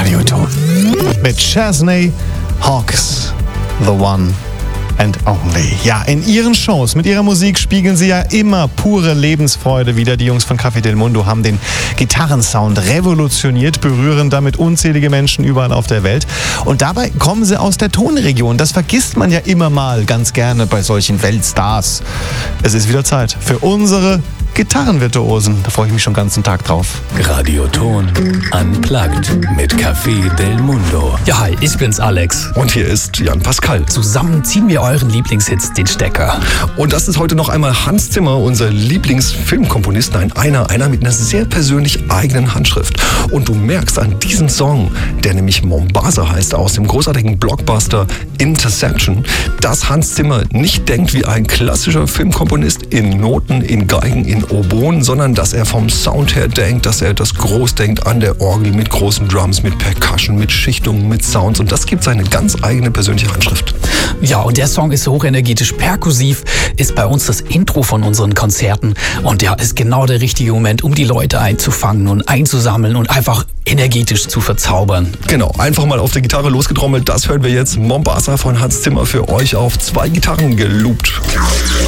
Radioton. Mit Chesney Hawkes, The One and Only. Ja, in ihren Shows, mit ihrer Musik spiegeln sie ja immer pure Lebensfreude wider. Die Jungs von Café del Mundo haben den Gitarrensound revolutioniert, berühren damit unzählige Menschen überall auf der Welt. Und dabei kommen sie aus der Tonregion. Das vergisst man ja immer mal ganz gerne bei solchen Weltstars. Es ist wieder Zeit für unsere Gitarrenvirtuosen. Da freue ich mich schon den ganzen Tag drauf. Radioton Unplugged mit Café del Mundo. Ja, hi, ich bin's Alex. Und hier ist Jan Pascal. Zusammen ziehen wir euren Lieblingshits den Stecker. Und das ist heute noch einmal Hans Zimmer, unser Lieblingsfilmkomponist. Einer mit einer sehr persönlich eigenen Handschrift. Und du merkst an diesem Song, der nämlich Mombasa heißt, aus dem großartigen Blockbuster Interception, dass Hans Zimmer nicht denkt wie ein klassischer Filmkomponist in Noten, in Geigen, in Oboen, sondern dass er vom Sound her denkt, dass er das groß denkt an der Orgel mit großen Drums, mit Percussion, mit Schichtungen, mit Sounds, und das gibt seine ganz eigene persönliche Handschrift. Ja, und der Song ist hochenergetisch perkussiv, ist bei uns das Intro von unseren Konzerten und ja, ist genau der richtige Moment, um die Leute einzufangen und einzusammeln und einfach energetisch zu verzaubern. Genau, einfach mal auf der Gitarre losgetrommelt, das hören wir jetzt. Mombasa von Hans Zimmer für euch auf 2 Gitarren geloopt.